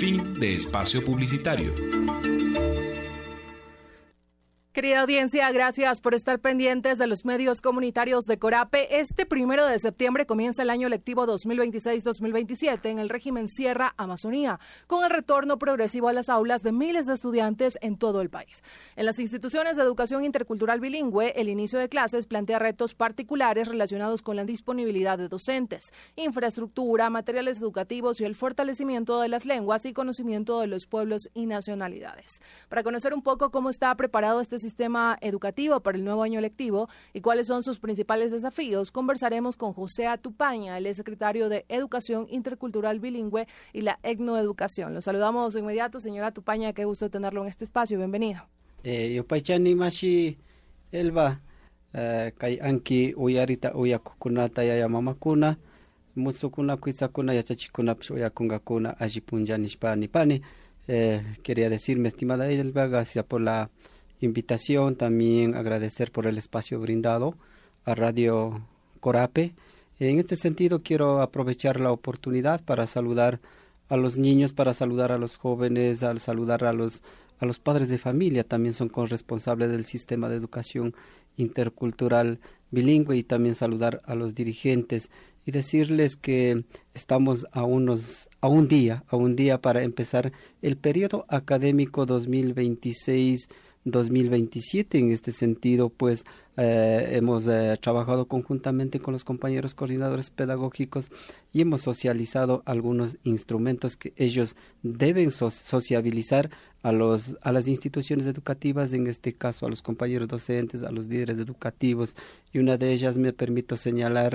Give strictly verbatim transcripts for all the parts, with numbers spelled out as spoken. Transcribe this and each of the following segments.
Fin de espacio publicitario. Querida audiencia, gracias por estar pendientes de los medios comunitarios de Corape. Este primero de septiembre comienza el año lectivo dos mil veintiséis dos mil veintisiete en el régimen Sierra Amazonía, con el retorno progresivo a las aulas de miles de estudiantes en todo el país. En las instituciones de educación intercultural bilingüe, el inicio de clases plantea retos particulares relacionados con la disponibilidad de docentes, infraestructura, materiales educativos y el fortalecimiento de las lenguas y conocimiento de los pueblos y nacionalidades. Para conocer un poco cómo está preparado este sistema educativo para el nuevo año lectivo y cuáles son sus principales desafíos, conversaremos con José Atupaña, el secretario de Educación Intercultural Bilingüe y la Etnoeducación. Lo saludamos de inmediato, señora Atupaña, qué gusto tenerlo en este espacio, bienvenido. Eh, yo paichani mashi elba kai anki uyarita uyakukunata ya mamakuna mutsukuna kuisakuna yachachikuna uyakungakuna ajipunjanishpani pani. Eh, quería decirme, estimada Elba, gracias por la invitación, también agradecer por el espacio brindado a Radio Corape. En este sentido, quiero aprovechar la oportunidad para saludar a los niños, para saludar a los jóvenes, al saludar a los, a los padres de familia, también son corresponsables del sistema de educación intercultural bilingüe, y también saludar a los dirigentes y decirles que estamos a unos a un día, a un día para empezar el periodo académico dos mil veintiséis dos mil veintisiete. En este sentido, pues eh, hemos eh, trabajado conjuntamente con los compañeros coordinadores pedagógicos y hemos socializado algunos instrumentos que ellos deben so sociabilizar a los a las instituciones educativas, en este caso a los compañeros docentes, a los líderes educativos, y una de ellas me permito señalar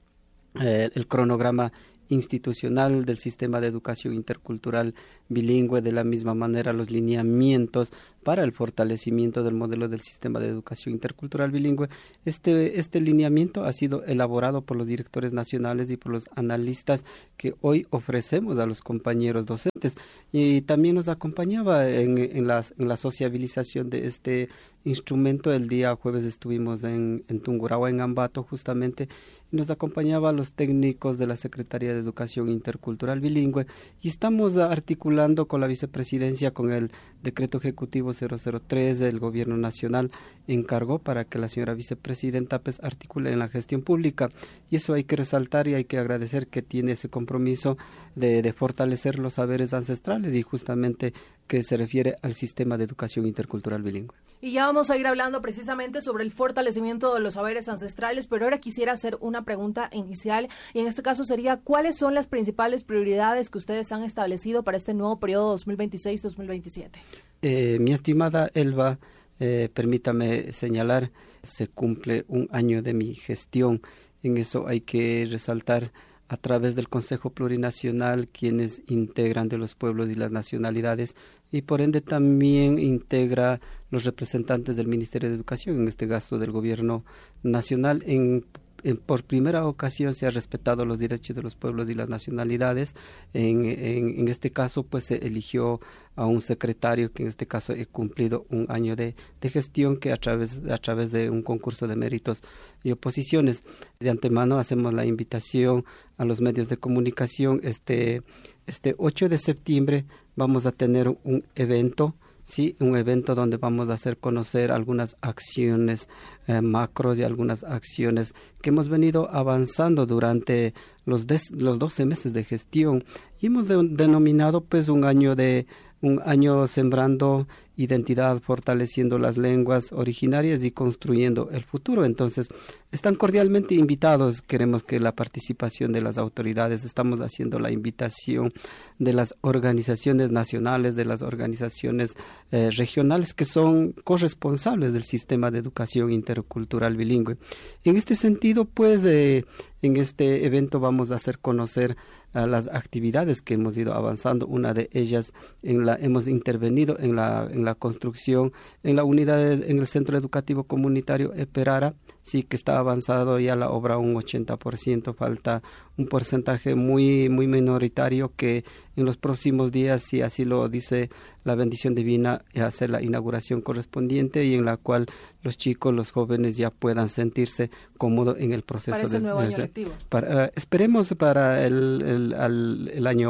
eh, el cronograma institucional del sistema de educación intercultural bilingüe, de la misma manera los lineamientos para el fortalecimiento del modelo del sistema de educación intercultural bilingüe. Este, este lineamiento ha sido elaborado por los directores nacionales y por los analistas que hoy ofrecemos a los compañeros docentes, y también nos acompañaba en, en, las, en la sociabilización de este instrumento. El día jueves estuvimos en, en Tungurahua, en Ambato, justamente, y nos acompañaba los técnicos de la Secretaría de Educación Intercultural Bilingüe, y estamos articulando con la vicepresidencia, con el decreto ejecutivo cero cero tres, el gobierno nacional encargó para que la señora vicepresidenta pues articule en la gestión pública, y eso hay que resaltar y hay que agradecer que tiene ese compromiso de, de fortalecer los saberes ancestrales, y justamente que se refiere al sistema de educación intercultural bilingüe. Y ya vamos a ir hablando precisamente sobre el fortalecimiento de los saberes ancestrales, pero ahora quisiera hacer una pregunta inicial, y en este caso sería, ¿cuáles son las principales prioridades que ustedes han establecido para este nuevo periodo dos mil veintiséis dos mil veintisiete? Eh, mi estimada Elba, eh, permítame señalar, se cumple un año de mi gestión. En eso hay que resaltar, a través del Consejo Plurinacional, quienes integran de los pueblos y las nacionalidades, y por ende también integra los representantes del Ministerio de Educación, en este caso del Gobierno Nacional. En En, por primera ocasión se ha respetado los derechos de los pueblos y las nacionalidades. En, en, en este caso, pues se eligió a un secretario, que en este caso he cumplido un año de, de gestión, que a través, a través de un concurso de méritos y oposiciones. De antemano hacemos la invitación a los medios de comunicación. Este, este ocho de septiembre vamos a tener un evento, sí, un evento donde vamos a hacer conocer algunas acciones eh, macros y algunas acciones que hemos venido avanzando durante los, des, los doce meses de gestión, y hemos de, denominado pues un año de un año sembrando identidad, fortaleciendo las lenguas originarias y construyendo el futuro. Entonces, están cordialmente invitados. Queremos que la participación de las autoridades, estamos haciendo la invitación de las organizaciones nacionales, de las organizaciones eh, regionales que son corresponsables del sistema de educación intercultural bilingüe. En este sentido, pues, eh, en este evento vamos a hacer conocer a las actividades que hemos ido avanzando. Una de ellas, en la, hemos intervenido en la, en la construcción, en la unidad, de, en el Centro Educativo Comunitario Eperara, sí que está avanzado ya la obra un ochenta por ciento, falta un porcentaje muy, muy minoritario que en los próximos días, si así lo dice la bendición divina, hace la inauguración correspondiente, y en la cual los chicos, los jóvenes ya puedan sentirse cómodos en el proceso. Para ese de nuevo año lectivo. Para, uh, esperemos para el, el, el, el año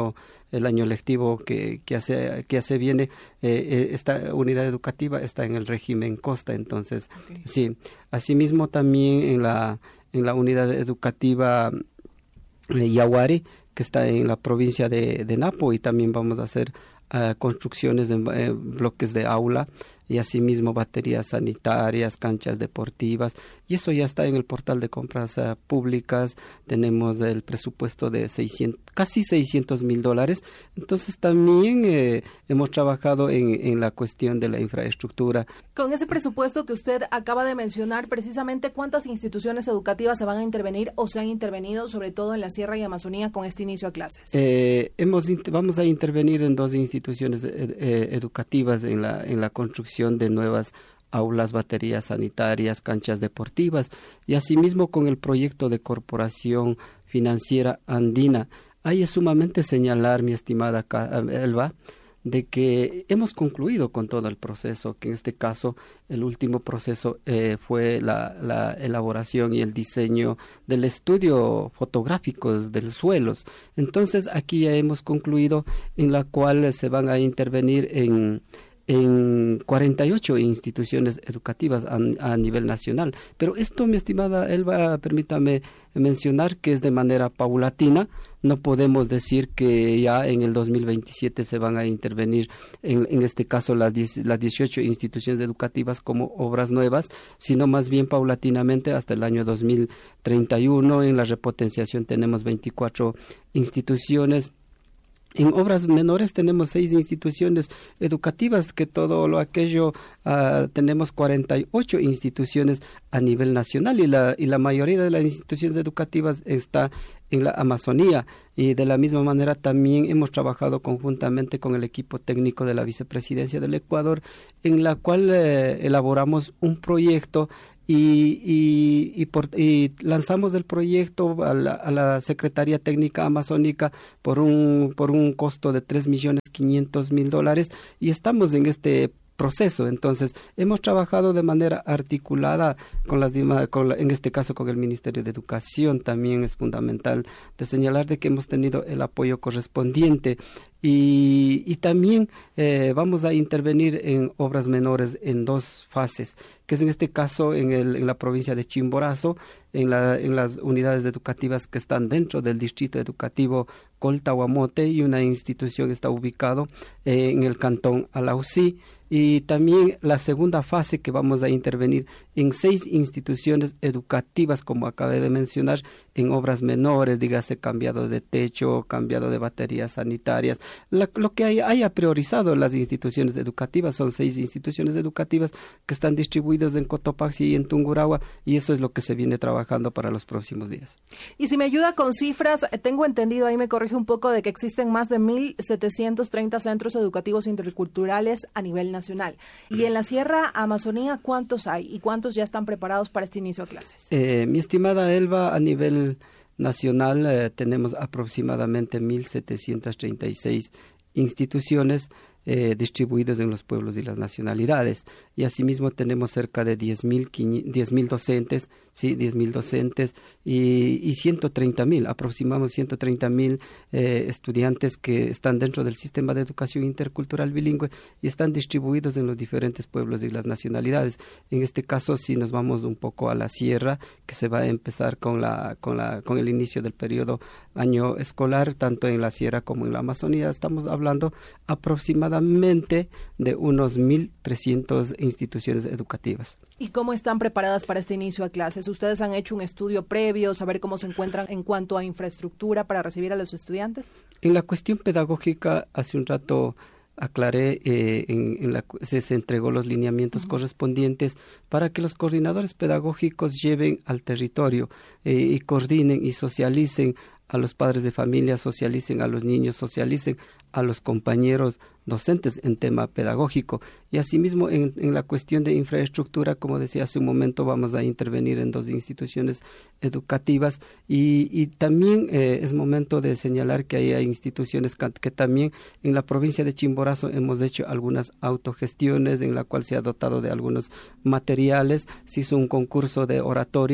el año lectivo que, que, hace, que hace viene, eh, esta unidad educativa está en el régimen costa, entonces, okay. sí. Asimismo también en la, en la unidad educativa eh, Yaguari, que está en la provincia de, de Napo, y también vamos a hacer uh, construcciones de eh, bloques de aula, y asimismo baterías sanitarias, canchas deportivas, y eso ya está en el portal de compras uh, públicas. Tenemos el presupuesto de seiscientos, casi seiscientos mil dólares, entonces también eh, hemos trabajado en, en la cuestión de la infraestructura. Con ese presupuesto que usted acaba de mencionar, precisamente, ¿cuántas instituciones educativas se van a intervenir o se han intervenido, sobre todo en la Sierra y Amazonía, con este inicio a clases? Eh, hemos vamos a intervenir en dos instituciones ed, eh, educativas en la, en la construcción de nuevas aulas, baterías sanitarias, canchas deportivas, y asimismo con el proyecto de Corporación Financiera Andina. Ahí es sumamente señalar, mi estimada Elba, de que hemos concluido con todo el proceso, que en este caso el último proceso eh, fue la, la elaboración y el diseño del estudio fotográfico del suelos. Entonces aquí ya hemos concluido, en la cual se van a intervenir en en cuarenta y ocho instituciones educativas a, a nivel nacional. Pero esto, mi estimada Elba, permítame mencionar que es de manera paulatina. No podemos decir que ya en el dos mil veintisiete se van a intervenir, en, en este caso, las, diez, las dieciocho instituciones educativas como obras nuevas, sino más bien paulatinamente hasta el año dos mil treinta y uno. En la repotenciación tenemos veinticuatro instituciones. En obras menores tenemos seis instituciones educativas, que todo lo aquello uh, tenemos cuarenta y ocho instituciones a nivel nacional, y la, y la mayoría de las instituciones educativas está en la Amazonía. Y de la misma manera también hemos trabajado conjuntamente con el equipo técnico de la Vicepresidencia del Ecuador, en la cual eh, elaboramos un proyecto Y, y, y, por, y lanzamos el proyecto a la, a la Secretaría Técnica Amazónica por un, por un costo de tres millones quinientos mil dólares, y estamos en este proceso. Entonces, hemos trabajado de manera articulada con las con la, en este caso con el Ministerio de Educación. También es fundamental de señalar de que hemos tenido el apoyo correspondiente. Y, y también eh, vamos a intervenir en obras menores en dos fases, que es en este caso en, el, en la provincia de Chimborazo, en, la, en las unidades educativas que están dentro del distrito educativo Coltahuamote, y una institución está ubicado eh, en el cantón Alausí. Y también la segunda fase, que vamos a intervenir en seis instituciones educativas, como acabé de mencionar, en obras menores, dígase cambiado de techo, cambiado de baterías sanitarias. La, lo que hay, haya priorizado las instituciones educativas son seis instituciones educativas que están distribuidas en Cotopaxi y en Tungurahua, y eso es lo que se viene trabajando para los próximos días. Y si me ayuda con cifras, tengo entendido, ahí me corrige un poco, de que existen más de mil setecientos treinta centros educativos interculturales a nivel nacional. Nacional. Y en la Sierra Amazonía, ¿cuántos hay y cuántos ya están preparados para este inicio de clases? Eh, mi estimada Elba, a nivel nacional eh, tenemos aproximadamente mil setecientas treinta y seis instituciones eh, distribuidas en los pueblos y las nacionalidades, y asimismo tenemos cerca de diez mil docentes, sí, diez mil docentes y, y ciento treinta mil, aproximamos ciento treinta mil eh, estudiantes que están dentro del sistema de educación intercultural bilingüe y están distribuidos en los diferentes pueblos y las nacionalidades. En este caso, si nos vamos un poco a la sierra, que se va a empezar con la con la con el inicio del periodo año escolar, tanto en la sierra como en la Amazonía, estamos hablando aproximadamente de unos mil trescientas instituciones educativas. ¿Y cómo están preparadas para este inicio a clases? ¿Ustedes han hecho un estudio previo, saber cómo se encuentran en cuanto a infraestructura para recibir a los estudiantes? En la cuestión pedagógica, hace un rato aclaré, eh, en, en la, se, se entregó los lineamientos uh-huh. correspondientes para que los coordinadores pedagógicos lleven al territorio eh, y coordinen y socialicen a los padres de familia, socialicen a los niños, socialicen a los compañeros docentes en tema pedagógico. Y asimismo en, en la cuestión de infraestructura, como decía hace un momento, vamos a intervenir en dos instituciones educativas y, y también eh, es momento de señalar que hay, hay instituciones que, que también en la provincia de Chimborazo hemos hecho algunas autogestiones en la cual se ha dotado de algunos materiales, se hizo un concurso de oratoria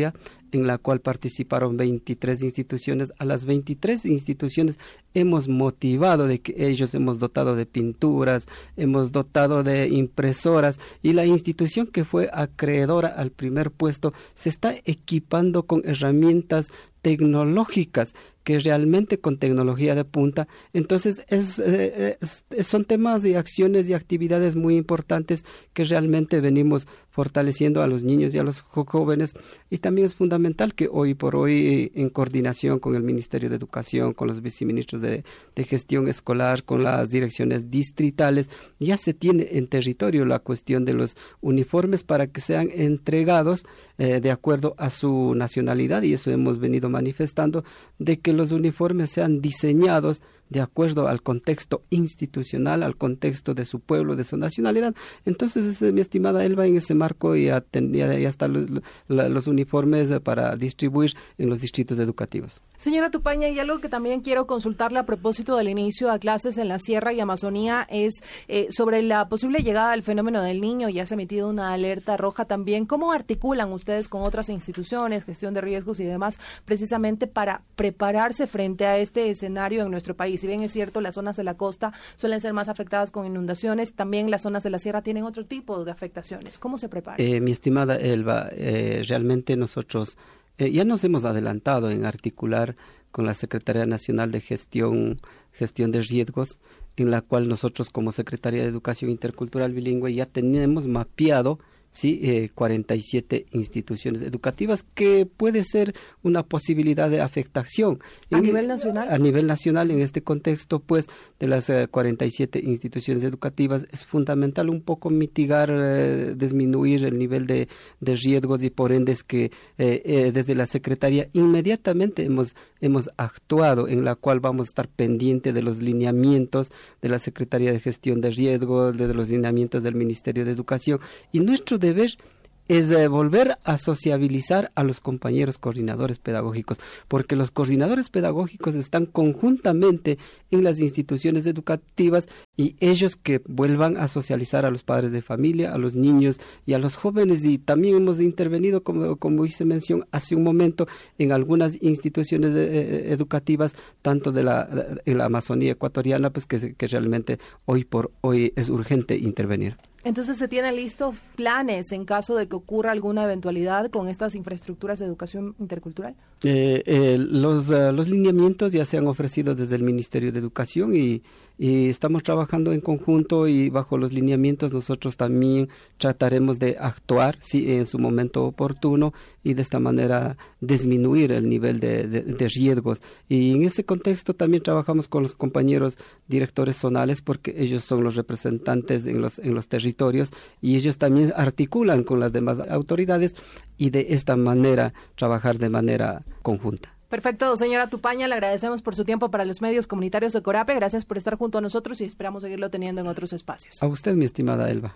en la cual participaron veintitrés instituciones. A las veintitrés instituciones hemos motivado de que ellos hemos dotado de pinturas, hemos dotado de impresoras, y la institución que fue acreedora al primer puesto se está equipando con herramientas tecnológicas, que realmente con tecnología de punta. Entonces es, eh, es, son temas y acciones y actividades muy importantes que realmente venimos fortaleciendo a los niños y a los jóvenes, y también es fundamental que hoy por hoy, en coordinación con el Ministerio de Educación, con los viceministros de, de gestión escolar, con las direcciones distritales, ya se tiene en territorio la cuestión de los uniformes para que sean entregados eh, de acuerdo a su nacionalidad, y eso hemos venido manifestando, de que los uniformes sean diseñados de acuerdo al contexto institucional, al contexto de su pueblo, de su nacionalidad. Entonces, mi estimada Elba, en ese marco ya, ten, ya, ya están los, los uniformes para distribuir en los distritos educativos. Señora Tupaña, y algo que también quiero consultarle a propósito del inicio a clases en la Sierra y Amazonía es eh, sobre la posible llegada del fenómeno del Niño. Ya se ha emitido una alerta roja también. ¿Cómo articulan ustedes con otras instituciones, gestión de riesgos y demás, precisamente para prepararse frente a este escenario en nuestro país? Si bien es cierto, las zonas de la costa suelen ser más afectadas con inundaciones, también las zonas de la sierra tienen otro tipo de afectaciones. ¿Cómo se preparan? Eh, mi estimada Elba, eh, realmente nosotros eh, ya nos hemos adelantado en articular con la Secretaría Nacional de Gestión, Gestión de Riesgos, en la cual nosotros como Secretaría de Educación Intercultural Bilingüe ya tenemos mapeado sí, eh, cuarenta y siete instituciones educativas, que puede ser una posibilidad de afectación. ¿A en, nivel nacional? A nivel nacional, en este contexto, pues, de las eh, cuarenta y siete instituciones educativas, es fundamental un poco mitigar, eh, disminuir el nivel de, de riesgos, y por ende es que eh, eh, desde la Secretaría inmediatamente hemos, hemos actuado, en la cual vamos a estar pendiente de los lineamientos de la Secretaría de Gestión de Riesgos, de los lineamientos del Ministerio de Educación, y nuestro deber es de volver a sociabilizar a los compañeros coordinadores pedagógicos, porque los coordinadores pedagógicos están conjuntamente en las instituciones educativas, y ellos que vuelvan a socializar a los padres de familia, a los niños y a los jóvenes. Y también hemos intervenido, como, como hice mención hace un momento, en algunas instituciones de, eh, educativas, tanto de la, de la Amazonía ecuatoriana, pues que, que realmente hoy por hoy es urgente intervenir. Entonces, ¿se tienen listos planes en caso de que ocurra alguna eventualidad con estas infraestructuras de educación intercultural? Eh, eh, los, uh, los lineamientos ya se han ofrecido desde el Ministerio de Educación, y, y estamos trabajando en conjunto, y bajo los lineamientos nosotros también trataremos de actuar sí, en su momento oportuno, y de esta manera disminuir el nivel de, de, de riesgos. Y en ese contexto también trabajamos con los compañeros directores zonales, porque ellos son los representantes en los, en los territorios, y ellos también articulan con las demás autoridades, y de esta manera trabajar de manera conjunta. Perfecto, señora Tupaña, le agradecemos por su tiempo para los medios comunitarios de Corape. Gracias por estar junto a nosotros, y esperamos seguirlo teniendo en otros espacios. A usted, mi estimada Elba.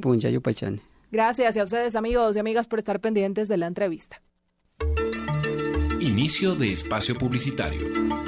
Gracias, y a ustedes, amigos y amigas, por estar pendientes de la entrevista. Inicio de espacio publicitario.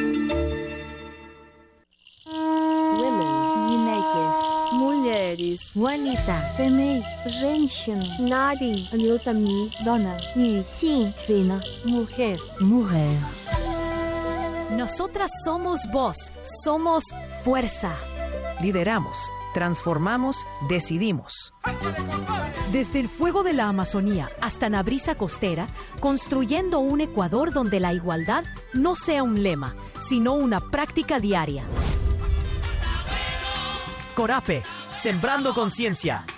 Mulheres, Wanita, Femei, Genshin, Nari, Lutami, Dona, Yuxin, Fina, Mujer, Mujer. Nosotras somos voz, somos fuerza. Lideramos, transformamos, decidimos. Desde el fuego de la Amazonía hasta la brisa costera, construyendo un Ecuador donde la igualdad no sea un lema, sino una práctica diaria. Corape, sembrando conciencia.